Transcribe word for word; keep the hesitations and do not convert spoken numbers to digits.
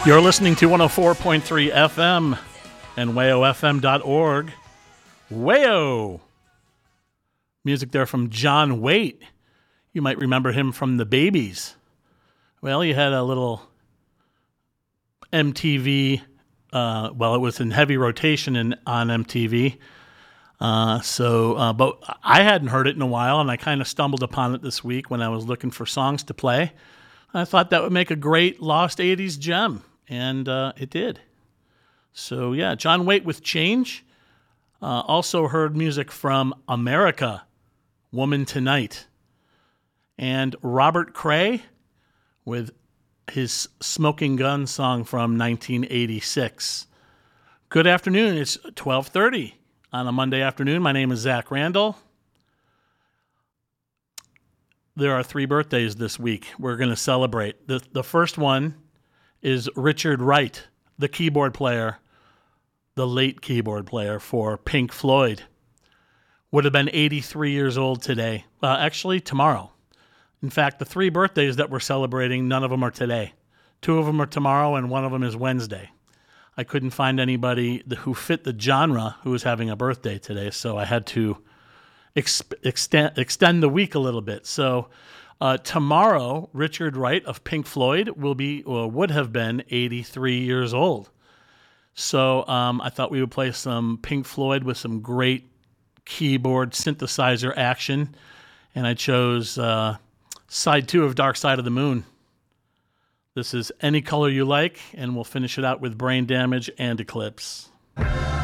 You're listening to one oh four point three F M and wayo f m dot org. Wayo! Music there from John Waite. You might remember him from The Babies. Well, he had a little M T V, uh, well, it was in heavy rotation in, on M T V. Uh, so, uh, but I hadn't heard it in a while, and I kind of stumbled upon it this week when I was looking for songs to play. I thought that would make a great lost eighties gem, and uh, it did. So, yeah, John Waite with Change. Uh, also heard music from America, Woman Tonight. And Robert Cray with his Smoking Gun song from nineteen eighty-six. Good afternoon. It's twelve thirty on a Monday afternoon. My name is Zach Randall. There are three birthdays this week we're going to celebrate. The, the first one is Richard Wright, the keyboard player, the late keyboard player for Pink Floyd. Would have been eighty-three years old today. Uh, actually, tomorrow. In fact, the three birthdays that we're celebrating, none of them are today. Two of them are tomorrow, and one of them is Wednesday. I couldn't find anybody who fit the genre who was having a birthday today, so I had to ex- extend, extend the week a little bit. So uh, tomorrow, Richard Wright of Pink Floyd will be, or would have been, eighty-three years old. So um, I thought we would play some Pink Floyd with some great keyboard synthesizer action, and I chose uh, side two of Dark Side of the Moon. This is Any Color You Like, and we'll finish it out with Brain Damage and Eclipse.